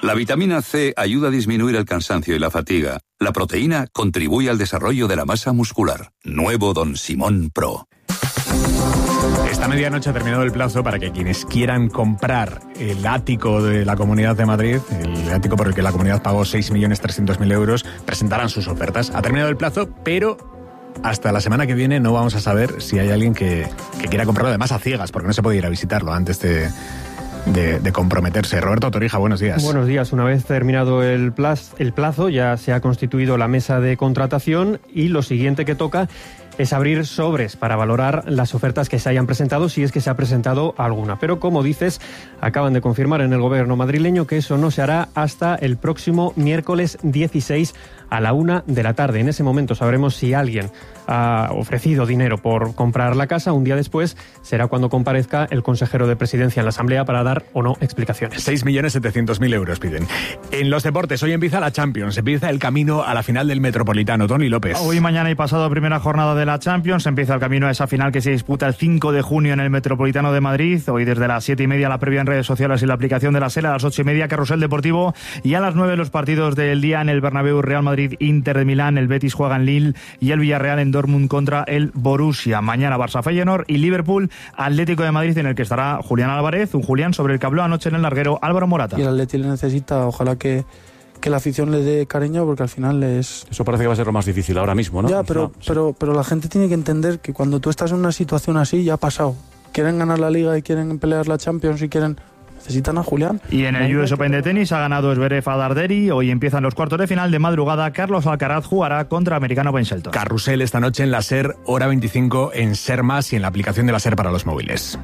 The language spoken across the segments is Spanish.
La vitamina C ayuda a disminuir el cansancio y la fatiga. La proteína contribuye al desarrollo de la masa muscular. Nuevo Don Simón Pro. Esta medianoche ha terminado el plazo para que quienes quieran comprar el ático de la Comunidad de Madrid, el ático por el que la comunidad pagó 6.300.000 euros, presentaran sus ofertas. Ha terminado el plazo, pero hasta la semana que viene no vamos a saber si hay alguien que quiera comprarlo, además a ciegas, porque no se puede ir a visitarlo antes de comprometerse. Roberto Torija, buenos días. Buenos días. Una vez terminado el plazo, ya se ha constituido la mesa de contratación y lo siguiente que toca es abrir sobres para valorar las ofertas que se hayan presentado, si es que se ha presentado alguna. Pero, como dices, acaban de confirmar en el gobierno madrileño que eso no se hará hasta el próximo miércoles 16 a la 1 de la tarde. En ese momento sabremos si alguien ha ofrecido dinero por comprar la casa. Un día después será cuando comparezca el consejero de Presidencia en la Asamblea para dar o no explicaciones. 6.700.000 euros piden. En los deportes, hoy empieza la Champions, empieza el camino a la final del Metropolitano. Tony López. Hoy, mañana y pasado, primera jornada de la Champions, empieza el camino a esa final que se disputa el 5 de junio en el Metropolitano de Madrid. Hoy desde las 7:30 la previa en redes sociales y la aplicación de la SER, a las 8:30 Carrusel Deportivo y a las 9 los partidos del día en el Bernabéu. Real Madrid, Inter de Milán, el Betis juega en Lille y el Villarreal en Dortmund contra el Borussia. Mañana Barça Feyenoord y Liverpool Atlético de Madrid, en el que estará Julián Álvarez, un Julián sobre el que habló anoche en el larguero Álvaro Morata. Y el Atleti le necesita, ojalá que la afición le dé cariño, porque al final es... Eso parece que va a ser lo más difícil ahora mismo, ¿no? Ya, pero la gente tiene que entender que cuando tú estás en una situación así, ya ha pasado. Quieren ganar la Liga y quieren pelear la Champions y necesitan a Julián. Y en el US Open de tenis ha ganado Zverev a Darderi. Hoy empiezan los cuartos de final. De madrugada, Carlos Alcaraz jugará contra americano Ben Shelton. Carrusel esta noche en la SER, hora 25 en SER Más y en la aplicación de la SER para los móviles.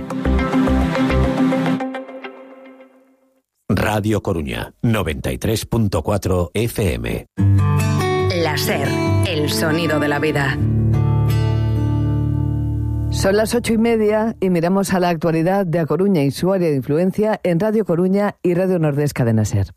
Radio Coruña, 93.4 FM. La SER, el sonido de la vida. Son las 8:30 y miramos a la actualidad de A Coruña y su área de influencia en Radio Coruña y Radio Nordés Cadena SER.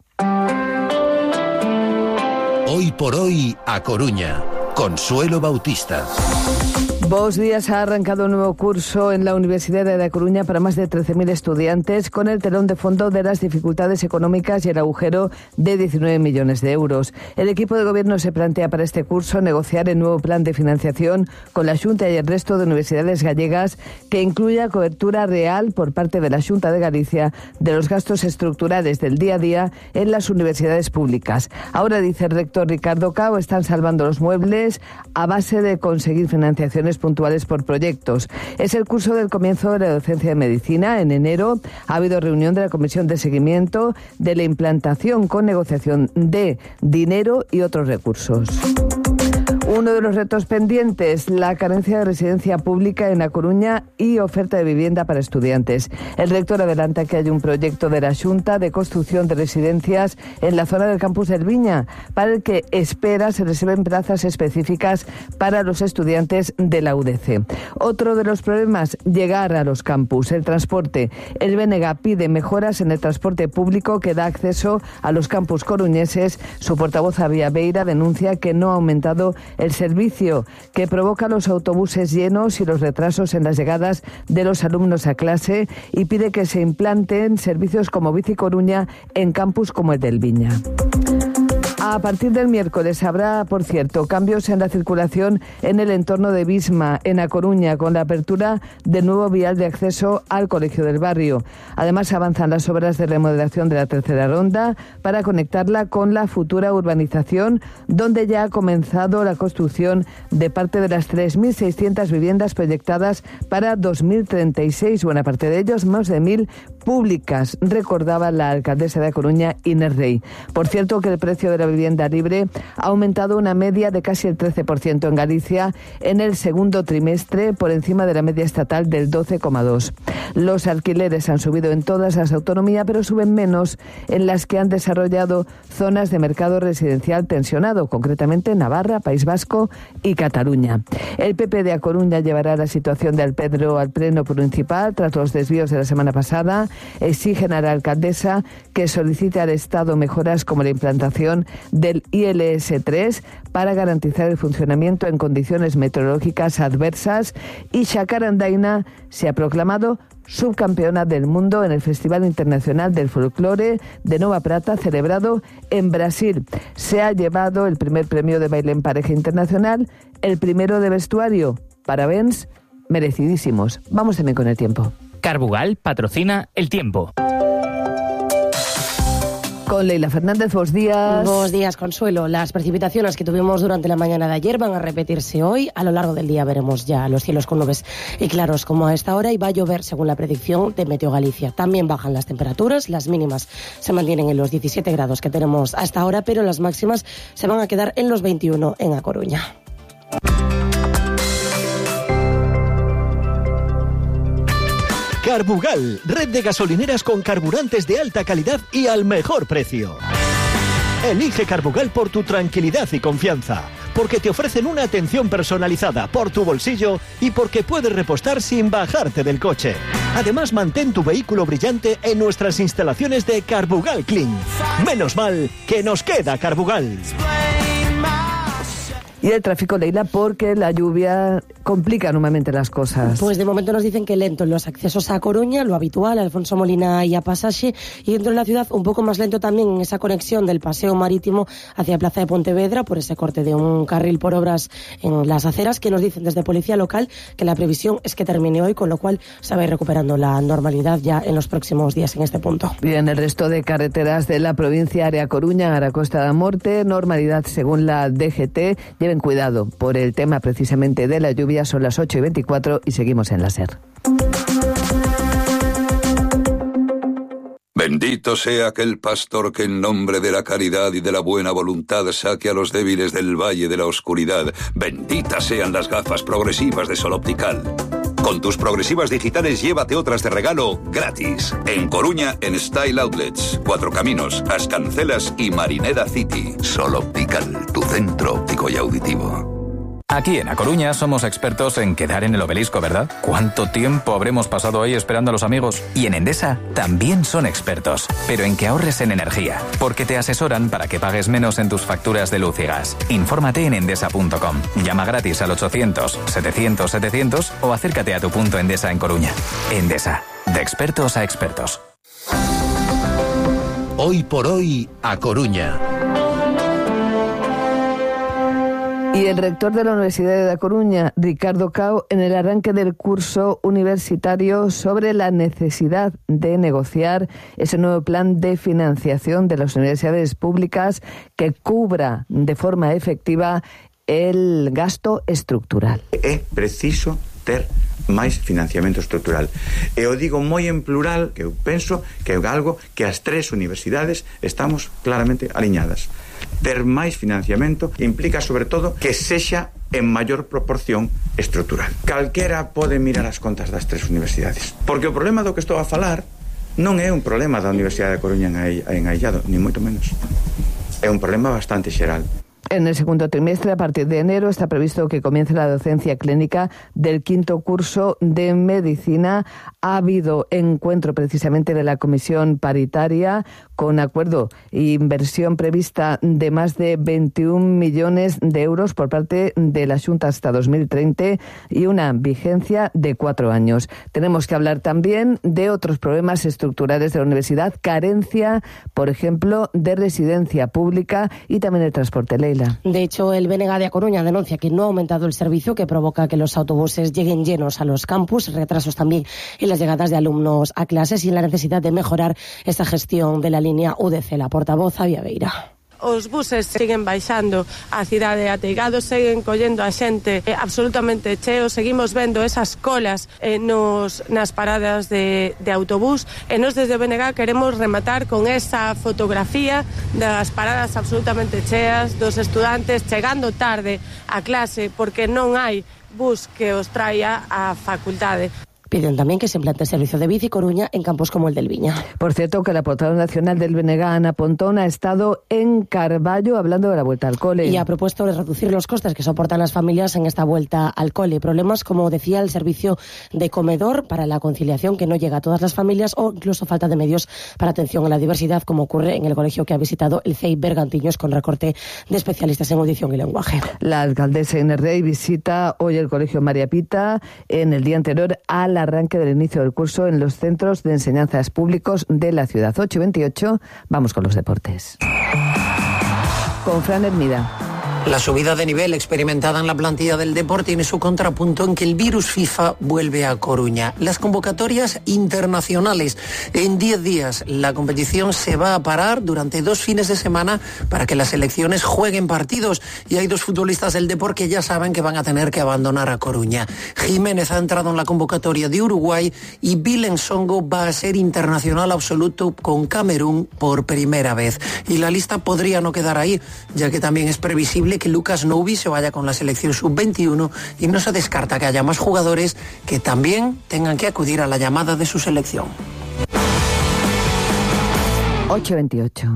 Hoy por hoy, A Coruña. Consuelo Bautista. Bos Días ha arrancado un nuevo curso en la Universidad de A Coruña para más de 13.000 estudiantes, con el telón de fondo de las dificultades económicas y el agujero de 19 millones de euros. El equipo de gobierno se plantea para este curso negociar el nuevo plan de financiación con la Xunta y el resto de universidades gallegas, que incluya cobertura real por parte de la Xunta de Galicia de los gastos estructurales del día a día en las universidades públicas. Ahora, dice el rector Ricardo Cao, están salvando los muebles a base de conseguir financiaciones puntuales por proyectos. Es el curso del comienzo de la docencia de medicina. En enero ha habido reunión de la Comisión de Seguimiento de la implantación con negociación de dinero y otros recursos. Uno de los retos pendientes, la carencia de residencia pública en A Coruña y oferta de vivienda para estudiantes. El rector adelanta que hay un proyecto de la Xunta de construcción de residencias en la zona del campus del Viña, para el que espera se reserven plazas específicas para los estudiantes de la UDC. Otro de los problemas, llegar a los campus, el transporte. El BNG pide mejoras en el transporte público que da acceso a los campus coruñeses. Su portavoz, Avia Beira, denuncia que no ha aumentado el servicio, que provoca los autobuses llenos y los retrasos en las llegadas de los alumnos a clase, y pide que se implanten servicios como Bici Coruña en campus como el del Viña. A partir del miércoles habrá, por cierto, cambios en la circulación en el entorno de Visma, en A Coruña, con la apertura del nuevo vial de acceso al Colegio del Barrio. Además, avanzan las obras de remodelación de la tercera ronda para conectarla con la futura urbanización, donde ya ha comenzado la construcción de parte de las 3.600 viviendas proyectadas para 2036, buena parte de ellos, más de 1.000 públicas, recordaba la alcaldesa de A Coruña, Inés Rey. Por cierto, que el precio de la vivienda libre ha aumentado una media de casi el 13% en Galicia en el segundo trimestre, por encima de la media estatal del 12,2%. Los alquileres han subido en todas las autonomías, pero suben menos en las que han desarrollado zonas de mercado residencial tensionado, concretamente Navarra, País Vasco y Cataluña. El PP de A Coruña llevará la situación de Alpedro al Pleno Municipal tras los desvíos de la semana pasada. Exigen a la alcaldesa que solicite al Estado mejoras como la implantación del ILS-3 para garantizar el funcionamiento en condiciones meteorológicas adversas, y Chacarandaina se ha proclamado subcampeona del mundo en el Festival Internacional del Folclore de Nova Prata, celebrado en Brasil. Se ha llevado el primer premio de baile en pareja internacional, el primero de vestuario. Parabéns, merecidísimos. Vamos también con el tiempo. Carbugal patrocina el tiempo. Con Leila Fernández, buenos días. Buenos días, Consuelo. Las precipitaciones que tuvimos durante la mañana de ayer van a repetirse hoy. A lo largo del día veremos ya los cielos con nubes y claros como a esta hora, y va a llover según la predicción de Meteo Galicia. También bajan las temperaturas, las mínimas se mantienen en los 17 grados que tenemos hasta ahora, pero las máximas se van a quedar en los 21 en A Coruña. Carbugal, red de gasolineras con carburantes de alta calidad y al mejor precio. Elige Carbugal por tu tranquilidad y confianza, porque te ofrecen una atención personalizada por tu bolsillo y porque puedes repostar sin bajarte del coche. Además, mantén tu vehículo brillante en nuestras instalaciones de Carbugal Clean. Menos mal que nos queda Carbugal. Y el tráfico, Leila, porque la lluvia complica normalmente las cosas. Pues de momento nos dicen que lento en los accesos a Coruña, lo habitual, a Alfonso Molina y a Pasaxe, y dentro de la ciudad un poco más lento también en esa conexión del paseo marítimo hacia Plaza de Pontevedra por ese corte de un carril por obras en las aceras, que nos dicen desde Policía Local que la previsión es que termine hoy, con lo cual se va a ir recuperando la normalidad ya en los próximos días en este punto. Bien, el resto de carreteras de la provincia, área Coruña, área Costa da Morte, normalidad según la DGT. Lleven cuidado por el tema precisamente de la lluvia. Son las 8:24 y seguimos en la SER. Bendito sea aquel pastor que en nombre de la caridad y de la buena voluntad saque a los débiles del valle de la oscuridad. Benditas sean las gafas progresivas de Sol Optical. Con tus progresivas digitales llévate otras de regalo gratis. En Coruña, en Style Outlets, Cuatro Caminos, Ascancelas y Marineda City. Sol Optical, tu centro óptico y auditivo. Aquí en A Coruña somos expertos en quedar en el Obelisco, ¿verdad? ¿Cuánto tiempo habremos pasado ahí esperando a los amigos? Y en Endesa también son expertos, pero en que ahorres en energía, porque te asesoran para que pagues menos en tus facturas de luz y gas. Infórmate en endesa.com. Llama gratis al 800-700-700 o acércate a tu punto Endesa en Coruña. Endesa, de expertos a expertos. Hoy por hoy, A Coruña. Y el rector de la Universidad de A Coruña, Ricardo Cao, en el arranque del curso universitario sobre la necesidad de negociar ese nuevo plan de financiación de las universidades públicas que cubra de forma efectiva el gasto estructural. É preciso ter máis financiamento estrutural. E o digo moi en plural, que eu penso que é algo que as tres universidades estamos claramente aliñadas. Ter máis financiamento implica, sobre todo, que sexa en maior proporción estrutural. Calquera pode mirar as contas das tres universidades. Porque o problema do que estou a falar non é un problema da Universidade de Coruña en Aillado, ni moito menos. É un problema bastante xeral. En el segundo trimestre, a partir de enero, está previsto que comience la docencia clínica del quinto curso de medicina. Ha habido encuentro precisamente de la comisión paritaria con acuerdo e inversión prevista de más de 21 millones de euros por parte de la Xunta hasta 2030 y una vigencia de 4 años. Tenemos que hablar también de otros problemas estructurales de la universidad, carencia, por ejemplo, de residencia pública y también el transporte. Leila. De hecho, el BNG de A Coruña denuncia que no ha aumentado el servicio, que provoca que los autobuses lleguen llenos a los campus, retrasos también en las llegadas de alumnos a clases y en la necesidad de mejorar esa gestión de la línea UDC. La portavoz, Avia Beira. Os buses siguen baixando a cidade de Ateigado, seguen collendo a xente absolutamente cheo, seguimos vendo esas colas nas paradas de autobús, e nos desde o BNG queremos rematar con esa fotografía das paradas absolutamente cheas, dos estudantes chegando tarde a clase porque non hai bus que os traia á facultade. Piden también que se implante el servicio de bici Coruña en campos como el del Viña. Por cierto, que la portavoz nacional del BNG, Ana Pontón, ha estado en Carballo hablando de la vuelta al cole. Y ha propuesto reducir los costes que soportan las familias en esta vuelta al cole. Problemas, como decía, el servicio de comedor para la conciliación que no llega a todas las familias, o incluso falta de medios para atención a la diversidad, como ocurre en el colegio que ha visitado el CEI Bergantiños, con recorte de especialistas en audición y lenguaje. La alcaldesa Inés Rey visita hoy el colegio María Pita en el día anterior al arranque del inicio del curso en los centros de enseñanzas públicos de la ciudad. 8:28, vamos con los deportes. Con Fran Hermida. La subida de nivel experimentada en la plantilla del Depor tiene su contrapunto en que el virus FIFA vuelve a Coruña. Las convocatorias internacionales. En 10 días la competición se va a parar durante 2 fines de semana para que las selecciones jueguen partidos. Y hay 2 futbolistas del Depor que ya saben que van a tener que abandonar a Coruña. Jiménez ha entrado en la convocatoria de Uruguay y Bilen Songo va a ser internacional absoluto con Camerún por primera vez. Y la lista podría no quedar ahí, ya que también es previsible que Lucas Noubi se vaya con la selección sub-21 y no se descarta que haya más jugadores que también tengan que acudir a la llamada de su selección. 8:28.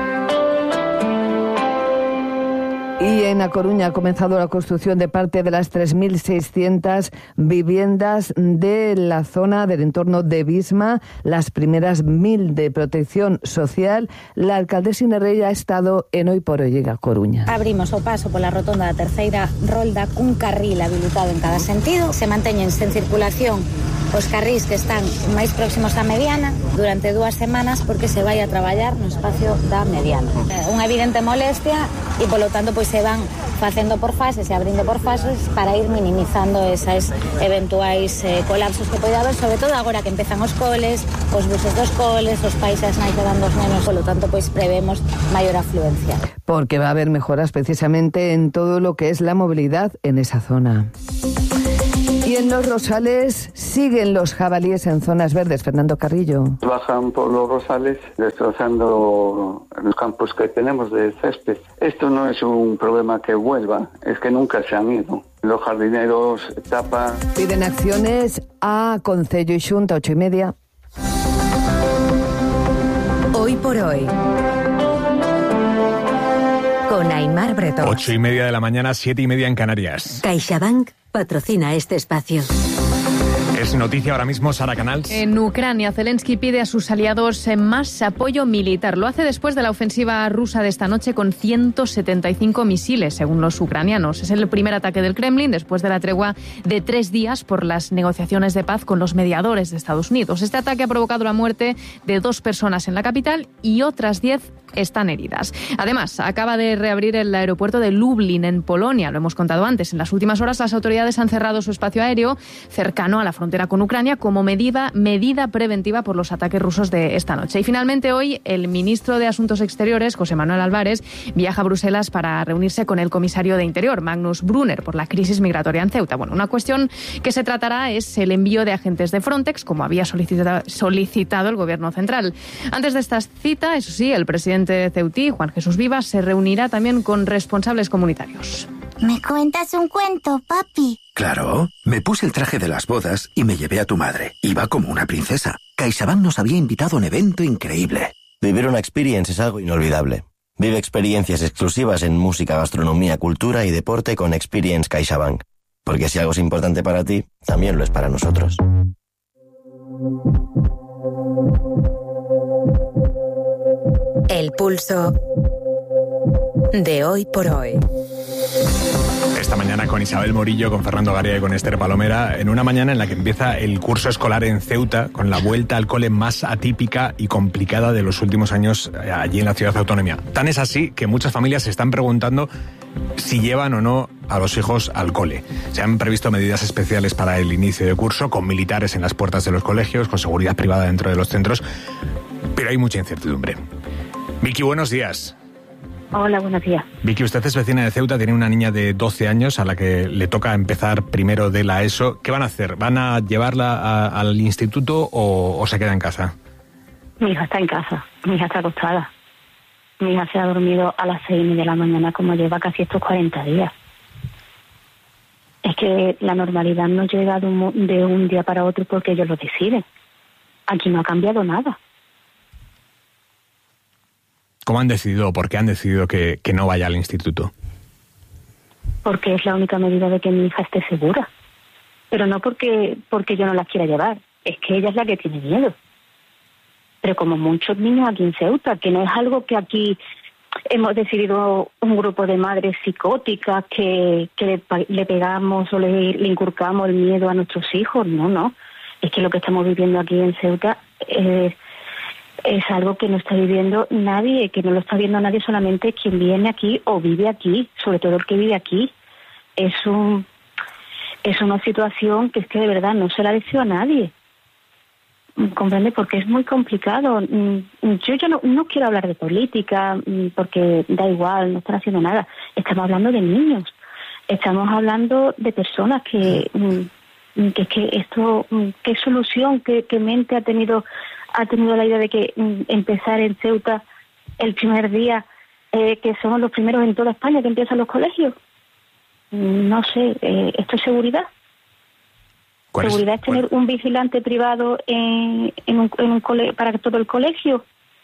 Y en A Coruña ha comenzado la construcción de parte de las 3.600 viviendas de la zona del entorno de Visma, las primeras 1.000 de protección social. La alcaldesa Inés Rey ha estado en Hoy por Hoy en A Coruña. Abrimos o paso pola rotonda da terceira rolda cun carril habilitado en cada sentido. Se manteñen sen circulación os carrís que están máis próximos á mediana durante 2 semanas, porque se vai a traballar no espacio da mediana. Unha evidente molestia e, polo tanto, pois se van facendo por fases e abrindo por fases para ir minimizando esas eventuais colapsos que pode haber, sobre todo agora que empezan os coles, os buses dos coles, os pais e as nais levando os nenos, polo tanto, pois prevemos maior afluencia. Porque va a haber mejoras precisamente en todo lo que es la movilidad en esa zona. Y en Los Rosales siguen los jabalíes en zonas verdes. Fernando Carrillo. Bajan por Los Rosales destrozando los campos que tenemos de césped. Esto no es un problema que vuelva, es que nunca se han ido. Los jardineros tapan. Piden acciones a Concello y Xunta, 8:30. Hoy por hoy. Con Aimar Bretón. 8:30 de la mañana, 7:30 en Canarias. CaixaBank patrocina este espacio. Es noticia ahora mismo, Sara Canals. En Ucrania, Zelensky pide a sus aliados más apoyo militar. Lo hace después de la ofensiva rusa de esta noche con 175 misiles, según los ucranianos. Es el primer ataque del Kremlin después de la tregua de 3 días por las negociaciones de paz con los mediadores de Estados Unidos. Este ataque ha provocado la muerte de 2 personas en la capital y otras 10 están heridas. Además, acaba de reabrir el aeropuerto de Lublin, en Polonia. Lo hemos contado antes. En las últimas horas, las autoridades han cerrado su espacio aéreo cercano a la frontera con Ucrania como medida preventiva por los ataques rusos de esta noche. Y finalmente, hoy, el ministro de Asuntos Exteriores, José Manuel Álvarez, viaja a Bruselas para reunirse con el comisario de Interior, Magnus Brunner, por la crisis migratoria en Ceuta. Bueno, una cuestión que se tratará es el envío de agentes de Frontex, como había solicitado el Gobierno central. Antes de esta cita, eso sí, el presidente de Ceutí, Juan Jesús Vivas, se reunirá también con responsables comunitarios. ¿Me cuentas un cuento, papi? Claro, me puse el traje de las bodas y me llevé a tu madre. Iba como una princesa. CaixaBank nos había invitado a un evento increíble. Vivir una experience es algo inolvidable. Vive experiencias exclusivas en música, gastronomía, cultura y deporte con Experience CaixaBank. Porque si algo es importante para ti, también lo es para nosotros. El pulso de Hoy por Hoy. Esta mañana con Isabel Morillo, con Fernando Garía y con Esther Palomera, en una mañana en la que empieza el curso escolar en Ceuta, con la vuelta al cole más atípica y complicada de los últimos años allí en la ciudad autónoma. Tan es así que muchas familias se están preguntando si llevan o no a los hijos al cole. Se han previsto medidas especiales para el inicio de curso, con militares en las puertas de los colegios, con seguridad privada dentro de los centros, pero hay mucha incertidumbre. Vicky, buenos días. Hola, buenos días. Vicky, usted es vecina de Ceuta, tiene una niña de 12 años a la que le toca empezar primero de la ESO. ¿Qué van a hacer? ¿Van a llevarla al instituto o se queda en casa? Mi hija está en casa, mi hija está acostada. Mi hija se ha dormido a las 6:30 de la mañana, como lleva casi estos 40 días. Es que la normalidad no llega de un día para otro porque ellos lo deciden. Aquí no ha cambiado nada. ¿Cómo han decidido o por qué han decidido que no vaya al instituto? Porque es la única medida de que mi hija esté segura. Pero no porque yo no la quiera llevar. Es que ella es la que tiene miedo. Pero como muchos niños aquí en Ceuta, que no es algo que aquí hemos decidido un grupo de madres psicóticas que le pegamos o le inculcamos el miedo a nuestros hijos. No. Es que lo que estamos viviendo aquí en Ceuta es algo que no está viviendo nadie, que no lo está viendo nadie, solamente quien viene aquí o vive aquí, sobre todo el que vive aquí. Es una situación que es que de verdad no se la deseo a nadie. ¿Comprende? Porque es muy complicado. Yo no quiero hablar de política, porque da igual, no están haciendo nada. Estamos hablando de niños. Estamos hablando de personas que esto, qué solución, qué mente ha tenido la idea de que empezar en Ceuta el primer día, que somos los primeros en toda España que empiezan los colegios. No sé, ¿esto es seguridad? ¿Seguridad es tener un vigilante privado en un para todo el colegio?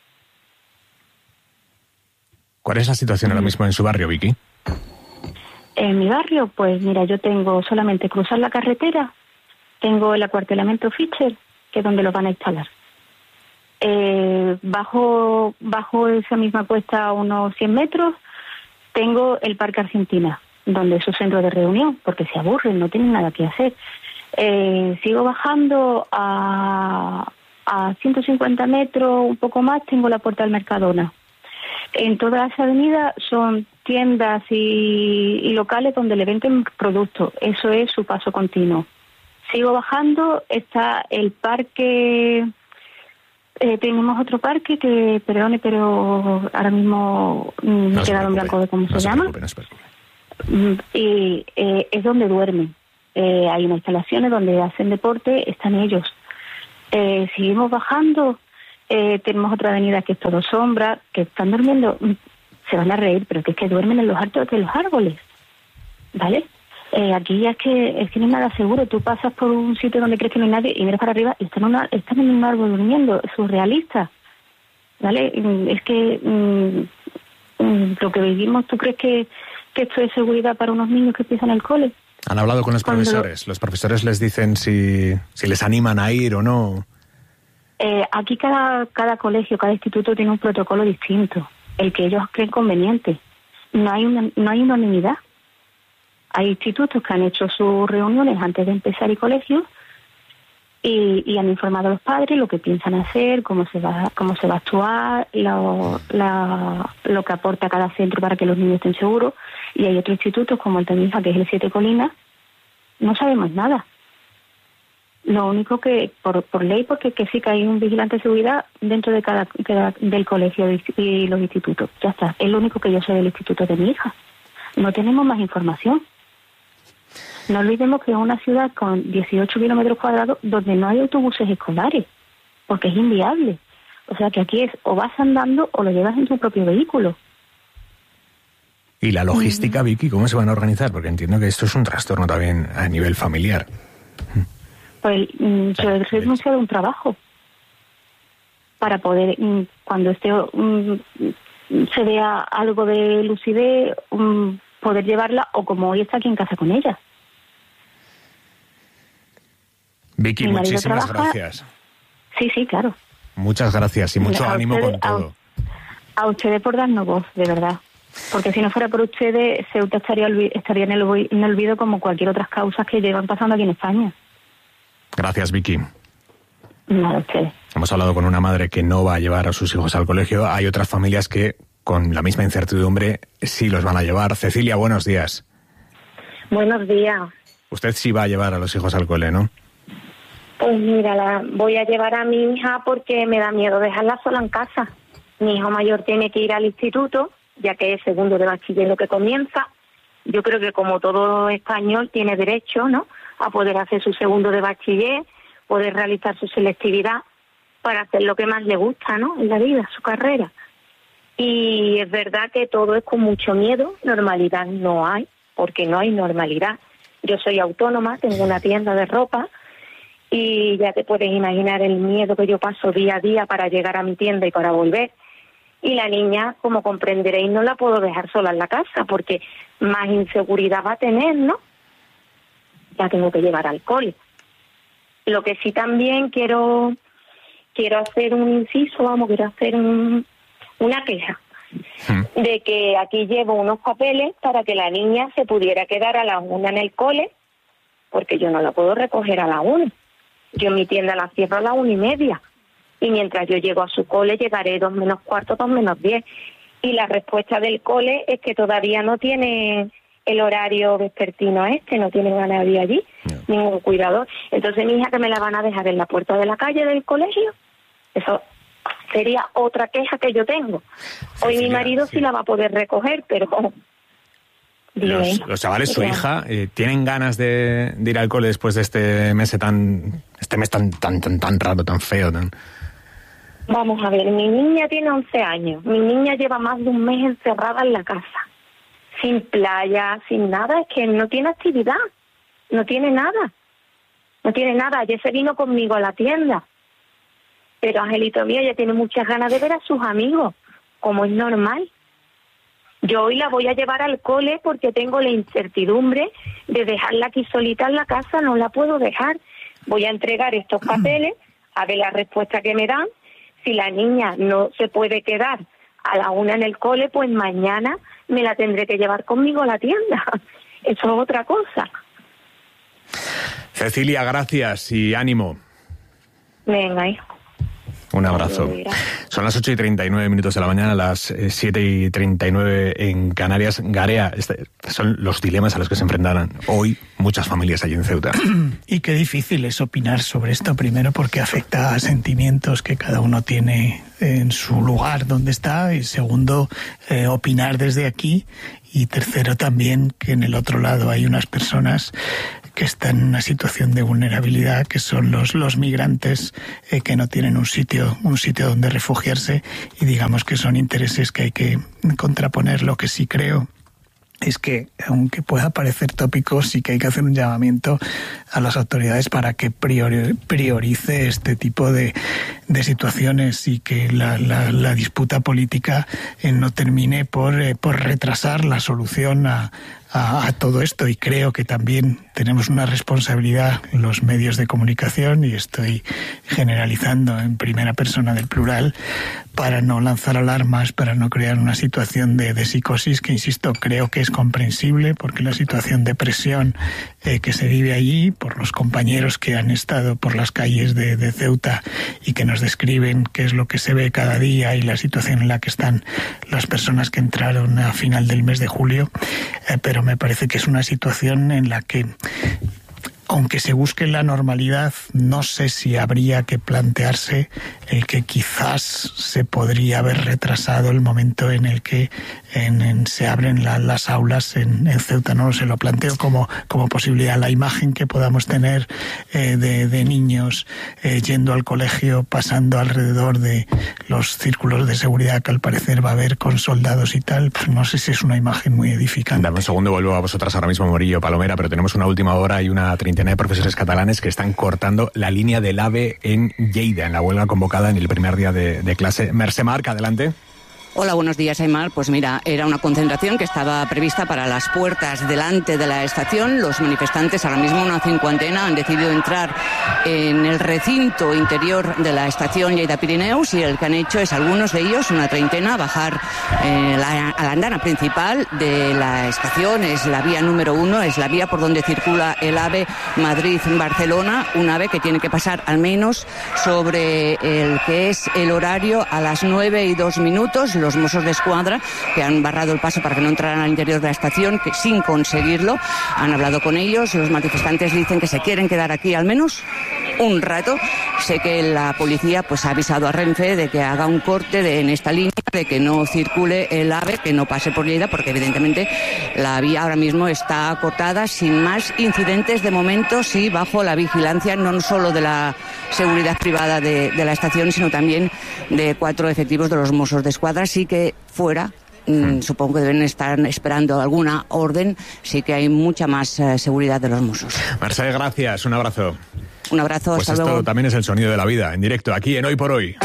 ¿Cuál es la situación ahora mismo en su barrio, Vicky? En mi barrio, pues mira, yo tengo solamente cruzar la carretera, tengo el acuartelamiento Fischer, que es donde lo van a instalar. Bajo esa misma cuesta a unos 100 metros, tengo el Parque Argentina, donde es su centro de reunión, porque se aburren, no tienen nada que hacer. Sigo bajando a 150 metros, un poco más, tengo la Puerta del Mercadona. En toda esa avenida son tiendas y locales donde le venden productos. Eso es su paso continuo. Sigo bajando, está el parque. Tenemos otro parque que, perdone, pero ahora mismo me he quedado en blanco de cómo se llama. Y es donde duermen. Hay unas instalaciones donde hacen deporte, están ellos. Seguimos bajando, tenemos otra avenida que es todo sombra, que están durmiendo, se van a reír, pero que es que duermen en los altos de los árboles, ¿vale? Aquí ya es que no hay nada seguro. Tú pasas por un sitio donde crees que no hay nadie y miras para arriba y están en un árbol durmiendo, es surrealista, ¿vale? Es que lo que vivimos, ¿tú crees que esto es seguridad para unos niños que empiezan el cole? ¿Han hablado con los profesores? ¿Los profesores les dicen si les animan a ir o no? Aquí cada colegio, cada instituto tiene un protocolo distinto, el que ellos creen conveniente. No hay unanimidad. Hay institutos que han hecho sus reuniones antes de empezar el colegio y han informado a los padres lo que piensan hacer, cómo se va a actuar, lo que aporta cada centro para que los niños estén seguros. Y hay otros institutos como el de mi hija, que es el Siete Colinas, no sabemos nada. Lo único que, por ley, porque sí que hay un vigilante de seguridad dentro de cada del colegio y los institutos. Ya está, es lo único que yo sé del instituto de mi hija. No tenemos más información. No olvidemos que es una ciudad con 18 kilómetros cuadrados donde no hay autobuses escolares, porque es inviable. O sea que aquí es o vas andando o lo llevas en tu propio vehículo. ¿Y la logística, Vicky, cómo se van a organizar? Porque entiendo que esto es un trastorno también a nivel familiar. Pues yo he renunciado a un trabajo para poder, cuando se vea algo de lucidez, poder llevarla, o como hoy está aquí en casa con ella. Vicky, muchísimas gracias. Sí, claro. Muchas gracias y mucho ánimo con todo. A ustedes por darnos voz, de verdad. Porque si no fuera por ustedes, Ceuta estaría en el olvido como cualquier otras causas que llevan pasando aquí en España. Gracias, Vicky. Nada, ustedes. Hemos hablado con una madre que no va a llevar a sus hijos al colegio. Hay otras familias que, con la misma incertidumbre, sí los van a llevar. Cecilia, buenos días. Buenos días. Usted sí va a llevar a los hijos al cole, ¿no? Pues mira, voy a llevar a mi hija porque me da miedo dejarla sola en casa. Mi hijo mayor tiene que ir al instituto, ya que es segundo de bachiller lo que comienza. Yo creo que como todo español tiene derecho, ¿no?, a poder hacer su segundo de bachiller, poder realizar su selectividad para hacer lo que más le gusta, ¿no?, en la vida, su carrera. Y es verdad que todo es con mucho miedo, normalidad no hay, porque no hay normalidad. Yo soy autónoma, tengo una tienda de ropa y ya te puedes imaginar el miedo que yo paso día a día para llegar a mi tienda y para volver. Y la niña, como comprenderéis, no la puedo dejar sola en la casa porque más inseguridad va a tener, ¿no? La tengo que llevar al cole. Lo que sí también quiero hacer un inciso, quiero hacer una queja de que aquí llevo unos papeles para que la niña se pudiera quedar a las 1 en el cole, porque yo no la puedo recoger a las 1. Yo mi tienda la cierro a las 1:30 y mientras yo llego a su cole llegaré 2 menos cuarto, 2 menos 10. Y la respuesta del cole es que todavía no tiene el horario vespertino no tienen a nadie allí, ningún cuidador. Entonces mi hija que me la van a dejar en la puerta de la calle del colegio, eso sería otra queja que yo tengo. Hoy mi marido sí la va a poder recoger, pero... Los chavales, su hija, ¿tienen ganas de ir al cole después de este mes tan raro, tan feo? Vamos a ver, mi niña tiene 11 años. Mi niña lleva más de un mes encerrada en la casa. Sin playa, sin nada, es que no tiene actividad, no tiene nada. Ayer se vino conmigo a la tienda, pero Angelito mío, ella tiene muchas ganas de ver a sus amigos, como es normal. Yo hoy la voy a llevar al cole porque tengo la incertidumbre de dejarla aquí solita en la casa, no la puedo dejar. Voy a entregar estos papeles, a ver la respuesta que me dan. Si la niña no se puede quedar a la 1 en el cole, pues mañana me la tendré que llevar conmigo a la tienda. Eso es otra cosa. Cecilia, gracias y ánimo. Venga, hijo. Un abrazo. Son las 8:39 de la mañana, las 7:39 en Canarias. Garea, son los dilemas a los que se enfrentarán hoy muchas familias allí en Ceuta. Y qué difícil es opinar sobre esto, primero porque afecta a sentimientos que cada uno tiene en su lugar donde está, y segundo, opinar desde aquí, y tercero también que en el otro lado hay unas personas que están en una situación de vulnerabilidad, que son los migrantes que no tienen un sitio donde refugiarse, y digamos que son intereses que hay que contraponer. Lo que sí creo es que, aunque pueda parecer tópico, sí que hay que hacer un llamamiento a las autoridades para que priorice este tipo de situaciones, y que la disputa política no termine por retrasar la solución a todo esto. Y creo que también tenemos una responsabilidad en los medios de comunicación, y estoy generalizando en primera persona del plural, para no lanzar alarmas, para no crear una situación de psicosis que, insisto, creo que es comprensible, porque la situación de presión que se vive allí por los compañeros que han estado por las calles de Ceuta y que nos describen qué es lo que se ve cada día y la situación en la que están las personas que entraron a final del mes de julio, pero me parece que es una situación en la que, aunque se busque la normalidad, no sé si habría que plantearse el que quizás se podría haber retrasado el momento en el que se abren las aulas en Ceuta. No se lo planteo como posibilidad. La imagen que podamos tener de niños yendo al colegio, pasando alrededor de los círculos de seguridad que al parecer va a haber con soldados y tal, pues no sé si es una imagen muy edificante. Dame un segundo, vuelvo a vosotras ahora mismo, Morillo, Palomera, pero tenemos una última hora y una treintena de profesores catalanes que están cortando la línea del AVE en Lleida, en la huelga convocada en el primer día de clase. Mercè Marc, adelante. Hola, buenos días, Aymar. Pues mira, era una concentración que estaba prevista para las puertas delante de la estación. Los manifestantes, ahora mismo una cincuentena, han decidido entrar en el recinto interior de la estación Lleida Pirineus, y el que han hecho es, algunos de ellos, una treintena, bajar a la andana principal de la estación. Es la vía número 1, es la vía por donde circula el AVE Madrid-Barcelona, un AVE que tiene que pasar al menos sobre el que es el horario a las 9:02. Los Mossos d'Esquadra, que han barrado el paso para que no entraran al interior de la estación, que sin conseguirlo, han hablado con ellos. Los manifestantes dicen que se quieren quedar aquí al menos un rato. Sé que la policía pues ha avisado a Renfe de que haga un corte en esta línea, de que no circule el AVE, que no pase por Lleida, porque evidentemente la vía ahora mismo está cortada, sin más incidentes de momento, sí, bajo la vigilancia no solo de la seguridad privada de la estación, sino también de 4 efectivos de los Mossos d'Esquadra. Sí que fuera supongo que deben estar esperando alguna orden, sí que hay mucha más seguridad de los Mossos. Mercè, gracias, un abrazo. Un abrazo, pues hasta luego. Esto también es el sonido de la vida, en directo, aquí en Hoy por Hoy.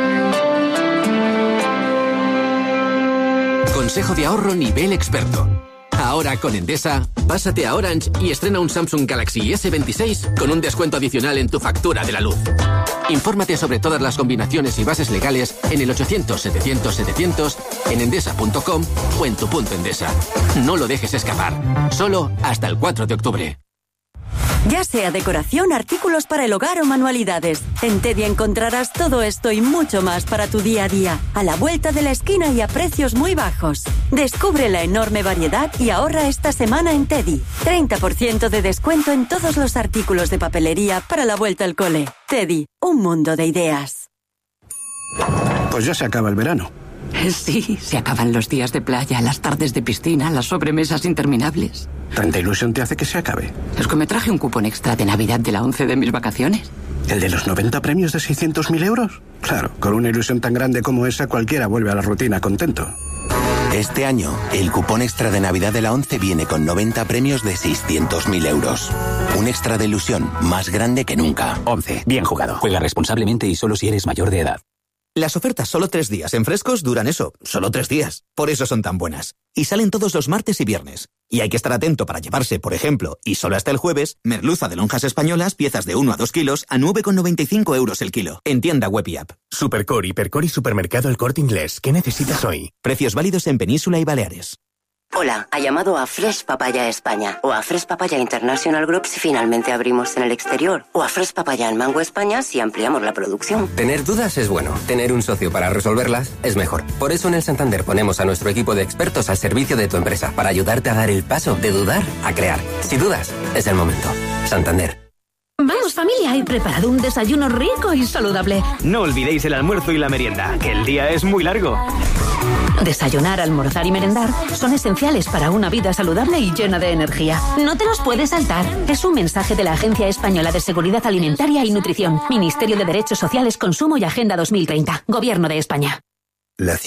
Consejo de ahorro nivel experto. Ahora con Endesa, pásate a Orange y estrena un Samsung Galaxy S26 con un descuento adicional en tu factura de la luz. Infórmate sobre todas las combinaciones y bases legales en el 800-700-700, en endesa.com o en tu punto Endesa. No lo dejes escapar. Solo hasta el 4 de octubre. Ya sea decoración, artículos para el hogar o manualidades, en Teddy encontrarás todo esto y mucho más para tu día a día, a la vuelta de la esquina y a precios muy bajos. Descubre la enorme variedad y ahorra esta semana en Teddy. 30% de descuento en todos los artículos de papelería para la vuelta al cole. Teddy, un mundo de ideas. Pues ya se acaba el verano. Sí, se acaban los días de playa, las tardes de piscina, las sobremesas interminables. ¿Tanta ilusión te hace que se acabe? Es que me traje un cupón extra de Navidad de la 11 de mis vacaciones. ¿El de los 90 premios de 600.000 euros? Claro, con una ilusión tan grande como esa, cualquiera vuelve a la rutina contento. Este año, el cupón extra de Navidad de la 11 viene con 90 premios de 600.000 euros. Un extra de ilusión más grande que nunca. 11. Bien jugado. Juega responsablemente y solo si eres mayor de edad. Las ofertas solo 3 días en Frescos duran eso, solo 3 días. Por eso son tan buenas. Y salen todos los martes y viernes. Y hay que estar atento para llevarse, por ejemplo, y solo hasta el jueves, merluza de lonjas españolas, piezas de 1 a 2 kilos, a 9,95 euros el kilo. En tienda web y app. Supercore, Hipercore y Supermercado El Corte Inglés. ¿Qué necesitas hoy? Precios válidos en Península y Baleares. Hola, ha llamado a Fresh Papaya España o a Fresh Papaya International Group si finalmente abrimos en el exterior o a Fresh Papaya en Mango España si ampliamos la producción. Tener dudas es bueno, tener un socio para resolverlas es mejor. Por eso en el Santander ponemos a nuestro equipo de expertos al servicio de tu empresa para ayudarte a dar el paso de dudar a crear. Si dudas, es el momento. Santander. Vamos familia, he preparado un desayuno rico y saludable. No olvidéis el almuerzo y la merienda, que el día es muy largo. Desayunar, almorzar y merendar son esenciales para una vida saludable y llena de energía. No te los puedes saltar. Es un mensaje de la Agencia Española de Seguridad Alimentaria y Nutrición, Ministerio de Derechos Sociales, Consumo y Agenda 2030, Gobierno de España.